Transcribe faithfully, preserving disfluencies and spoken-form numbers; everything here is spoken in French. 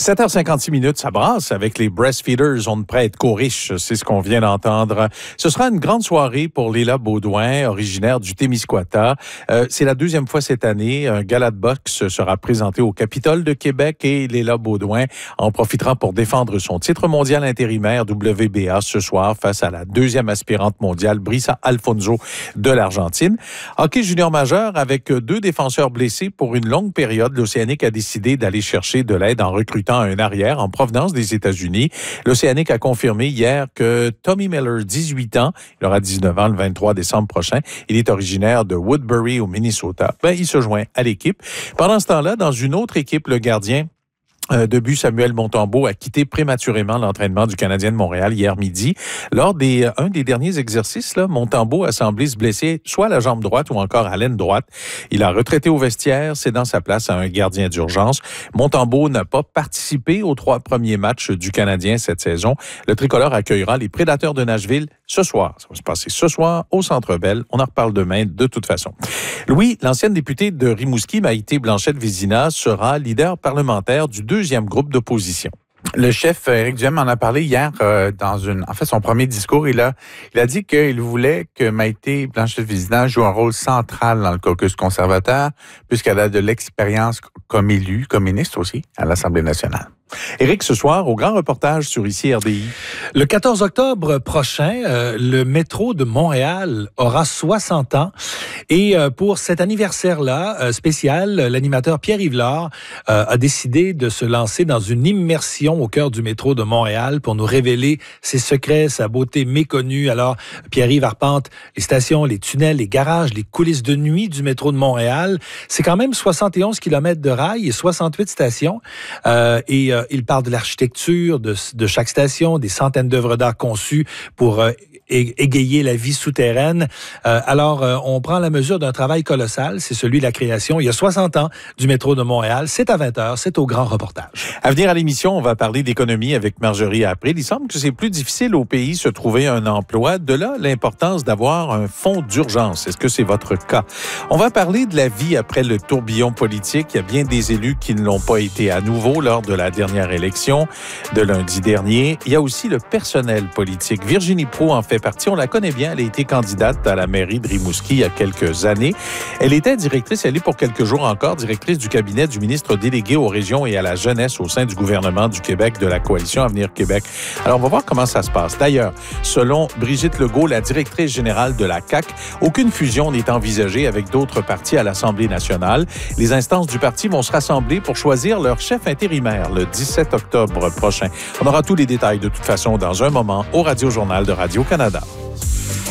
sept heures cinquante-six minutes, ça brasse avec les Breastfeeders. On ne prête qu'aux riches, c'est ce qu'on vient d'entendre. Ce sera une grande soirée pour Léla Baudouin, originaire du Témiscouata. Euh, c'est la deuxième fois cette année. Un gala de boxe sera présenté au Capitole de Québec et Léla Baudouin en profitera pour défendre son titre mondial intérimaire W B A ce soir face à la deuxième aspirante mondiale, Brisa Alfonso de l'Argentine. Hockey junior majeur avec deux défenseurs blessés pour une longue période. L'Océanique a décidé d'aller chercher de l'aide en recrutant un arrière en provenance des États-Unis. L'Océanique a confirmé hier que Tommy Miller, dix-huit ans, il aura dix-neuf ans le vingt-trois décembre prochain, il est originaire de Woodbury au Minnesota. Ben, il se joint à l'équipe. Pendant ce temps-là, dans une autre équipe, le gardien de but, Samuel Montembeault a quitté prématurément l'entraînement du Canadien de Montréal hier midi. Lors des un des derniers exercices, là, Montembeault a semblé se blesser soit à la jambe droite ou encore à l'aine droite. Il a retraité au vestiaire, cédant sa place à un gardien d'urgence. Montembeault n'a pas participé aux trois premiers matchs du Canadien cette saison. Le tricolore accueillera les Prédateurs de Nashville ce soir. Ça va se passer ce soir au Centre Bell. On en reparle demain de toute façon. Louis, l'ancienne députée de Rimouski, Maïté Blanchette-Vézina, sera leader parlementaire du deuxième groupe d'opposition. Le chef Éric Duhem en a parlé hier euh, dans une, en fait, son premier discours. Il a, il a dit qu'il voulait que Maïté Blanchette-Vézina joue un rôle central dans le caucus conservateur, puisqu'elle a de l'expérience comme élue, comme ministre aussi, à l'Assemblée nationale. Éric, ce soir, au grand reportage sur Ici R D I. Le quatorze octobre prochain, euh, le métro de Montréal aura soixante ans. Et euh, pour cet anniversaire-là, euh, spécial, l'animateur Pierre Yvelard euh, a décidé de se lancer dans une immersion au cœur du métro de Montréal pour nous révéler ses secrets, sa beauté méconnue. Alors, Pierre-Yves arpente les stations, les tunnels, les garages, les coulisses de nuit du métro de Montréal. C'est quand même soixante et onze kilomètres de rails et soixante-huit stations. Euh, et euh, il parle de l'architecture de, de chaque station, des centaines d'œuvres d'art conçues pour euh, égayer la vie souterraine. Euh, alors, euh, on prend la mesure d'un travail colossal, c'est celui de la création, il y a soixante ans, du métro de Montréal. C'est à vingt heures, c'est au grand reportage. À venir à l'émission, on va parler d'économie avec Marjorie April. Il semble que c'est plus difficile au pays de se trouver un emploi. De là, l'importance d'avoir un fonds d'urgence. Est-ce que c'est votre cas? On va parler de la vie après le tourbillon politique. Il y a bien des élus qui ne l'ont pas été à nouveau lors de la dernière élection de lundi dernier. Il y a aussi le personnel politique. Virginie Proulx en fait partie. On la connaît bien. Elle a été candidate à la mairie de Rimouski il y a quelques années. Elle était directrice, elle est pour quelques jours encore, directrice du cabinet du ministre délégué aux régions et à la jeunesse au sein du gouvernement du Québec de la coalition Avenir Québec. Alors, on va voir comment ça se passe. D'ailleurs, selon Brigitte Legault, la directrice générale de la C A Q, aucune fusion n'est envisagée avec d'autres partis à l'Assemblée nationale. Les instances du parti vont se rassembler pour choisir leur chef intérimaire le dix-sept octobre prochain. On aura tous les détails de toute façon dans un moment au Radio-Journal de Radio-Canada.